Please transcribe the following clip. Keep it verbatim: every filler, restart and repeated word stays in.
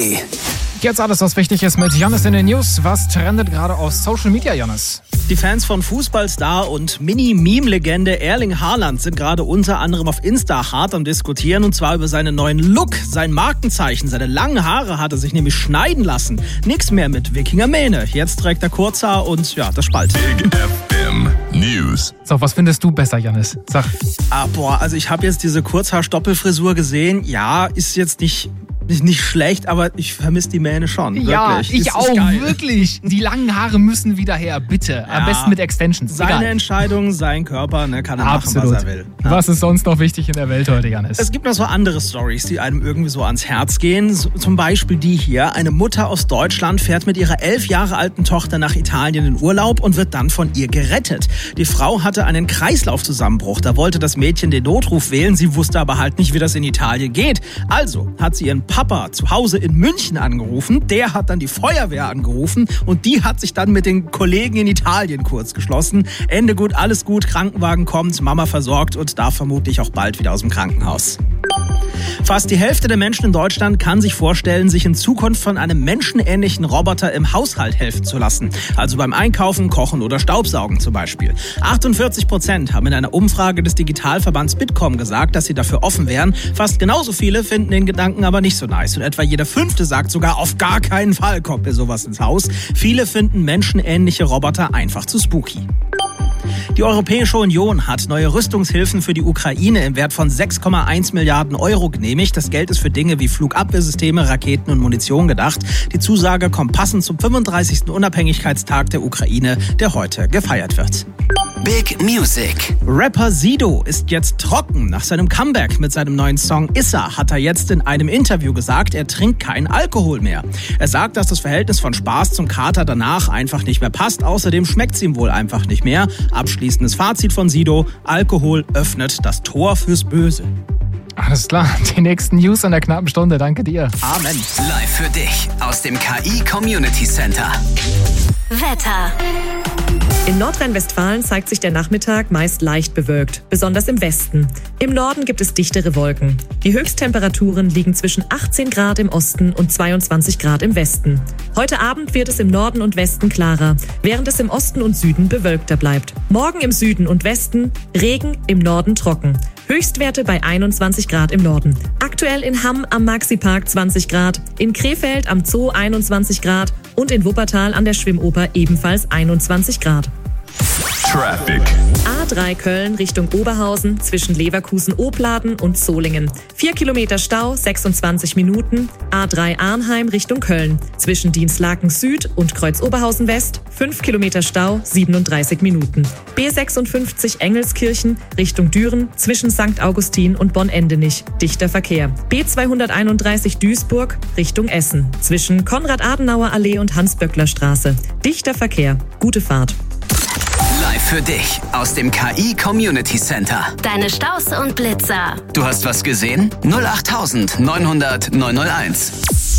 Jetzt alles, was wichtig ist mit Jannis in den News. Was trendet gerade auf Social Media, Jannis? Die Fans von Fußballstar und Mini-Meme-Legende Erling Haaland sind gerade unter anderem auf Insta hart am Diskutieren, und zwar über seinen neuen Look, sein Markenzeichen. Seine langen Haare hat er sich nämlich schneiden lassen. Nix mehr mit Wikingermähne. Jetzt trägt er Kurzhaar und ja, das Spalt. Big F M News. So, was findest du besser, Jannis? Sag. Ah, boah, also ich habe jetzt diese Kurzhaar-Stoppelfrisur gesehen. Ja, ist jetzt nicht... Nicht schlecht, aber ich vermisse die Mähne schon. Ja, wirklich. ich ist, auch, ist geil. Wirklich. Die langen Haare müssen wieder her, bitte. Am Ja, besten mit Extensions. Seine Egal. Entscheidung, sein Körper, ne, kann er Absolut. machen, was er will. Ja. Was ist sonst noch wichtig in der Welt heute, Jannis? Es gibt noch so andere Storys, die einem irgendwie so ans Herz gehen. So, zum Beispiel die hier. Eine Mutter aus Deutschland fährt mit ihrer elf Jahre alten Tochter nach Italien in Urlaub und wird dann von ihr gerettet. Die Frau hatte einen Kreislaufzusammenbruch. Da wollte das Mädchen den Notruf wählen. Sie wusste aber halt nicht, wie das in Italien geht. Also hat sie ihren Papa zu Hause in München angerufen. Der hat dann die Feuerwehr angerufen und die hat sich dann mit den Kollegen in Italien kurz geschlossen. Ende gut, alles gut, Krankenwagen kommt, Mama versorgt und darf vermutlich auch bald wieder aus dem Krankenhaus. Fast die Hälfte der Menschen in Deutschland kann sich vorstellen, sich in Zukunft von einem menschenähnlichen Roboter im Haushalt helfen zu lassen. Also beim Einkaufen, Kochen oder Staubsaugen zum Beispiel. achtundvierzig Prozent haben in einer Umfrage des Digitalverbands Bitkom gesagt, dass sie dafür offen wären. Fast genauso viele finden den Gedanken aber nicht so nice. Und etwa jeder Fünfte sagt sogar, auf gar keinen Fall kommt mir sowas ins Haus. Viele finden menschenähnliche Roboter einfach zu spooky. Die Europäische Union hat neue Rüstungshilfen für die Ukraine im Wert von sechs Komma eins Milliarden Euro genehmigt. Das Geld ist für Dinge wie Flugabwehrsysteme, Raketen und Munition gedacht. Die Zusage kommt passend zum fünfunddreißigsten Unabhängigkeitstag der Ukraine, der heute gefeiert wird. Big Music. Rapper Sido ist jetzt trocken. Nach seinem Comeback mit seinem neuen Song Issa hat er jetzt in einem Interview gesagt, er trinkt keinen Alkohol mehr. Er sagt, dass das Verhältnis von Spaß zum Kater danach einfach nicht mehr passt. Außerdem schmeckt es ihm wohl einfach nicht mehr. Abschließendes Fazit von Sido: Alkohol öffnet das Tor fürs Böse. Alles klar, die nächsten News in der knappen Stunde. Danke dir. Amen. Live für dich aus dem K I Community Center. Wetter. In Nordrhein-Westfalen zeigt sich der Nachmittag meist leicht bewölkt, besonders im Westen. Im Norden gibt es dichtere Wolken. Die Höchsttemperaturen liegen zwischen achtzehn Grad im Osten und zweiundzwanzig Grad im Westen. Heute Abend wird es im Norden und Westen klarer, während es im Osten und Süden bewölkter bleibt. Morgen im Süden und Westen Regen, im Norden trocken. Höchstwerte bei einundzwanzig Grad im Norden. Aktuell in Hamm am Maxi-Park zwanzig Grad, in Krefeld am Zoo einundzwanzig Grad und in Wuppertal an der Schwimmoper ebenfalls einundzwanzig Grad. Traffic. A drei Köln Richtung Oberhausen zwischen Leverkusen-Opladen und Solingen. vier Kilometer Stau, sechsundzwanzig Minuten. A drei Arnheim Richtung Köln zwischen Dienstlaken Süd und Kreuz Oberhausen West. fünf Kilometer Stau, siebenunddreißig Minuten. B sechsundfünfzig Engelskirchen Richtung Düren zwischen Sankt Augustin und Bonn-Endenich. Dichter Verkehr. B zweihunderteinunddreißig Duisburg Richtung Essen zwischen Konrad-Adenauer-Allee und Hans-Böckler-Straße. Dichter Verkehr. Gute Fahrt. Live für dich aus dem K I Community Center. Deine Staus und Blitzer. Du hast was gesehen? null acht neunhundert neunhunderteins.